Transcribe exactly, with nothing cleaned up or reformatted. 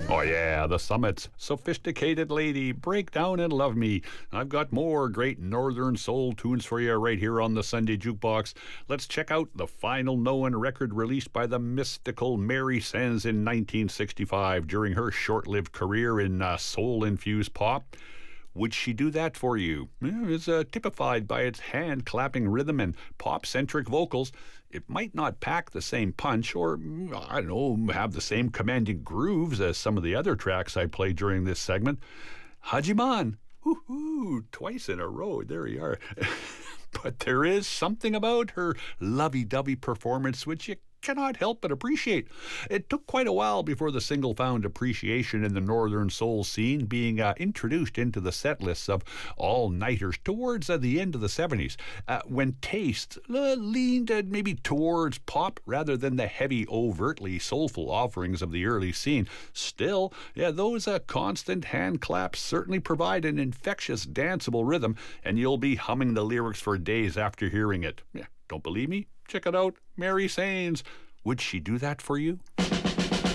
Oh yeah, the Summits. Sophisticated Lady, Break Down and Love Me. I've got more great Northern Soul tunes for you right here on the Sunday Jukebox. Let's check out the final known record released by the mystical Mary Sands in nineteen sixty-five during her short-lived career in uh, soul-infused pop. Would She Do That For You? It's uh, typified by its hand-clapping rhythm and pop-centric vocals. It might not pack the same punch or, I don't know, have the same commanding grooves as some of the other tracks I played during this segment. Hajiman, woo-hoo, twice in a row, there you are. But there is something about her lovey-dovey performance which you cannot help but appreciate. It took quite a while before the single found appreciation in the Northern Soul scene, being uh, introduced into the set lists of all-nighters towards uh, the end of the seventies, uh, when tastes uh, leaned uh, maybe towards pop rather than the heavy, overtly soulful offerings of the early scene. Still, yeah, those uh, constant hand claps certainly provide an infectious, danceable rhythm, and you'll be humming the lyrics for days after hearing it. Yeah, don't believe me? Check it out. Mary Sands. Would She Do That For You?